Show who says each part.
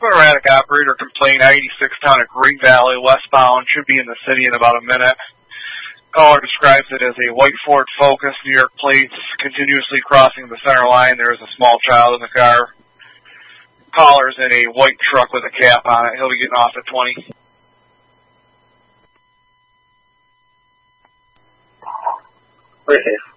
Speaker 1: Erratic operator complaint, I-86 town at Great Valley, westbound, should be in the city in about a minute. Caller describes it as a white Ford Focus, New York plates, continuously crossing the center line. There is a small child in the car. Caller's in a white truck with a cap on it. He'll be getting off at 20.
Speaker 2: Okay.